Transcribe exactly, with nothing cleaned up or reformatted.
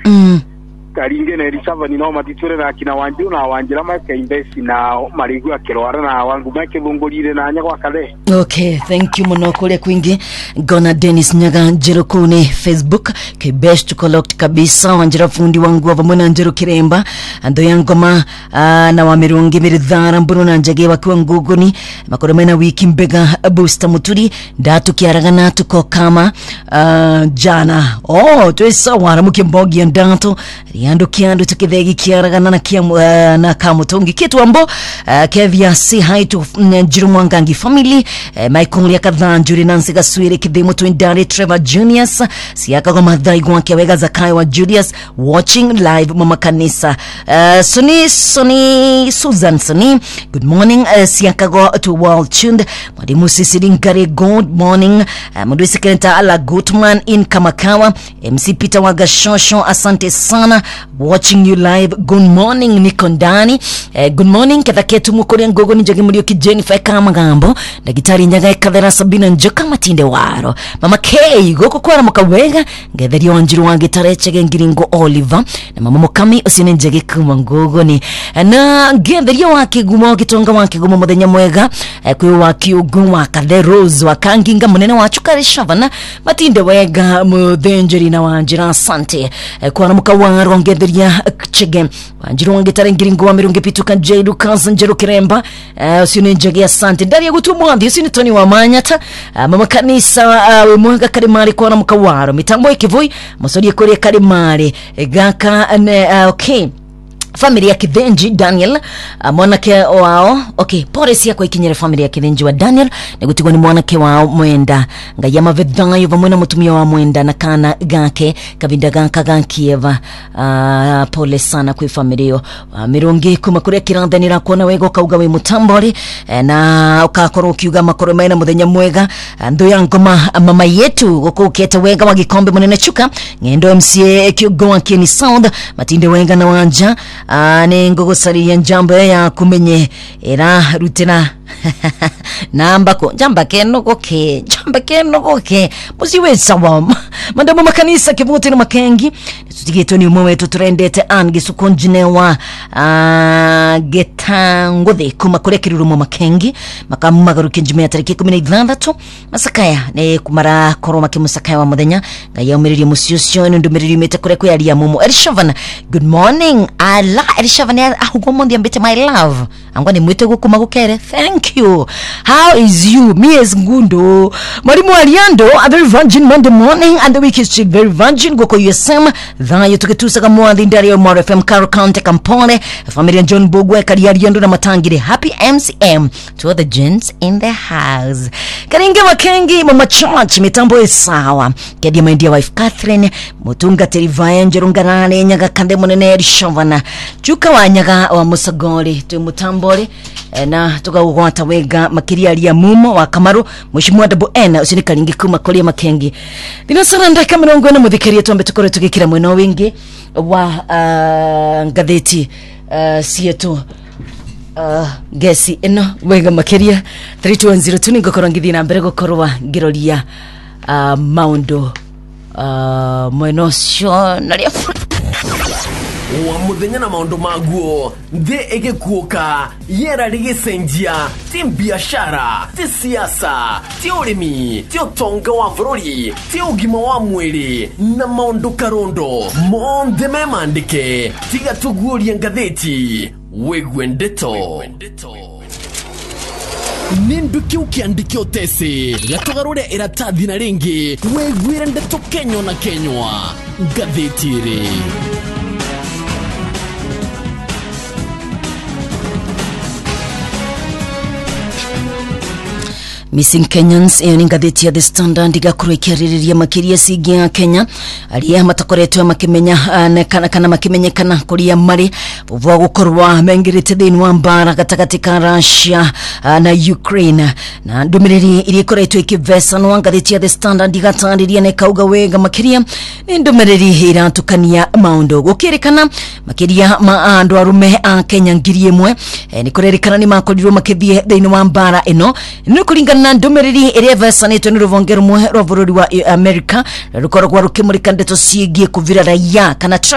mm karinge na Elisava ni no matitwere na kina wanju na wanjira make invest na marigu akirwara na wangu make bungurire na nya kwa kale. Okay, thank you muno kule kwingi. Gona Dennis Nyaga Njero kune Facebook ke best collect kabisa wanjira fundi wangu avamona Njero Kiremba ando yangoma uh, na wamirungi miridhara mburu na njage wakiwa nguguni makoromena wiki mbega booster muturi ndatu kiaragana tuko kama uh, jana oh tuesa waramuke mbogi ndato yando kiando tukithegi kiaragana na kia uh, na kamutongi kitu ambo uh, kevia si hai to Njiro Mwangangi family uh, Michael ya kadhanjuri Nancy Gaswire kidemo to indari Trevor Juniors siaka goma dhaigu wake wega Zakai wa Julius watching live mama kanisa uh, Suni Suni Susan Suni good morning uh, siaka go to World Tuned mwadimu sisiri ngare good morning uh, mwadwisi kerenta ala Goodman in Kamakawa M C Peter Wagashosho asante sana watching you live good morning Nikondani uh, good morning ketha ketu mukuri ngogo ni jagi mulio ki Jennifer kama gambo na gitari nyaga kadera Sabina njoka matinde waro mama K goko kwara mukawega ngetheri wanjiru wa gitare chege ngiringo Oliver na mama Mukami usine njage kuma ngogo ni na ngetheri wa kigumo gitonga wa kigumo muthenya mwega kwi wa kiugu wa Kade Rose wa kanginga munene wa chukari shavana matinde wega muthenjeri na wanjira asante kwara mukawaro ngetheri ya chege wanjiru wa gitare ngiringo wa mirungi pituka J Lucas Njero Kiremba uh, usine njage asante ndari ya gutumwathi usine Tony wa Manyata uh, mama kanisa uh, we mwanga karimari kwa na mukawaro mitambo ikivui musodi kuri karimari gaka uh, okay familia Kithenji Daniel uh, mwanake wao okay polisi yako ikinyere familia Kithenji wa Daniel negutigwa ni mwanake wao mwenda ngayama vedhayo vamwena mutumia wa mwenda na kana gake kavinda ganka gankieva uh, pole sana kwa familia uh, mirungi kuma kuria kirandanira kuona wego kauga we mutambori uh, na ukakoro ukiuga makoro maina muthenya mwega uh, ndo ya ngoma uh, mama yetu goko uketa wega wa gikombe munene chuka ngendo M C A kiugo wa Kieni Sound matinde wenga na wanja ane ngogo sari ya njambo ya kumenye era rutena namba ko jamba keno koke jamba keno koke musiwe sawa mandamo makanisa kivuti na makengi tutige ni umwe wetu turendete angi sukonjinewa uh, getangothe kuma kurekiruru mu makengi makamu magaruke njime tariki kumi na itandatu masakaya ne kumara koroma kimusakaya wa muthenya ngaya umiriri musiyosyo ndumiriri mete kureko yari ya mumu Elishavan good morning ala Elishavan ahugwa mundi ambete my love angwane mwete gukuma gukere thank you how is you me as ngundo marimu aliando a very virgin Monday morning and the week is very virgin goko yesema dhayo tuketusa kama ndari ya Moro F M Karo County Kampole familia John Bogwe kali aliando na matangire happy M C M to the gents in the house karinge makengi mama church mitambo isawa kedi my wife Catherine mutunga terivaya njerungarane nyaga kande munene Elishavana chuka wanyaga wa Musagori tu mutambore na tukagwata wega makiria ali ya mumo wa Kamaru mheshimiwa Double N usini karingi kuma kolia makengi dinasara ndaka mirongo na muthikiri yetu ambe tukore tukikira mweno wingi wa uh, ngatheti uh, sietu uh, gesi eno wega makiria three two one zero two ngokoro ngithina mbere gokorwa giroria uh, maundo uh, mweno sio naria wa muthenya na maundu maguo nde egekuoka yera rigicenjia ti biashara ti siasa ti urimi ti utonga wa bururi ti ugima wa mwiri na maundu karondo monde memandike tiga tuguria ngatheti wegwe ndeto ninduki ukiandikio tesi gatogarure iratathi na ringi wegwire ndeto Kenya na Kenywa ngatheti Missing Kenyans e ngatheti ya The Standard igakurikiriria makiria sigia Kenya aliya matakoretwe makimenya uh, kana kana makimenyekana kuria mari buvwa gukorwa mengirite thini wa mbara gatagati ka Russia uh, na Ukraine na ndumiriri iri koretwe ikivesa no ngatheti ya The Standard igatariria ne kauga wega makiria ni ndumiriri iratukania maundo gukirikana makiria ma andu arume a Kenya ngiri imwe e, ni kurerekana ni makodirwo makithie thini wa mbara eno ni kuringana na ndumiriri irevesa ni tuni ruvongero mwe rovururi wa America rukorwa rukimurika ndeto sigie kuvira raia kana